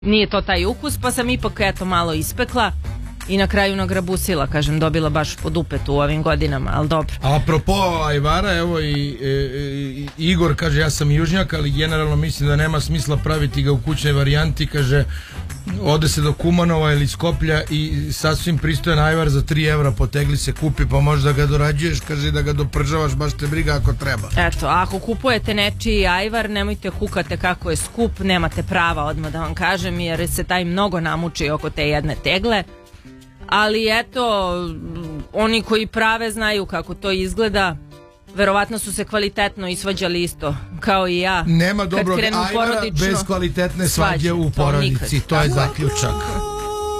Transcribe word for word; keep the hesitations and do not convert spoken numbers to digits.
nije to taj ukus, pa sam ipak eto malo ispekla i na kraju nagrabusila, kažem, dobila baš po dupetu u ovim godinama, ali dobro. A apropo ajvara, evo i, i, i Igor kaže, ja sam južnjak, ali generalno mislim da nema smisla praviti ga u kućnoj varijanti, kaže, ode se do Kumanova ili Skoplja i sasvim pristojan ajvar za tri evra po tegli se kupi, pa možda ga dorađuješ, kaže, da ga dopržavaš, baš te briga ako treba. Eto, ako kupujete nečiji ajvar, nemojte kukate kako je skup, nemate prava odmah da vam kažem, jer se taj mnogo namuči oko te jedne tegle. Ali eto, oni koji prave znaju kako to izgleda. Verovatno su se kvalitetno isvađali isto kao i ja. Nema dobrog ajvara bez kvalitetne svađe u porodici. To je zaključak.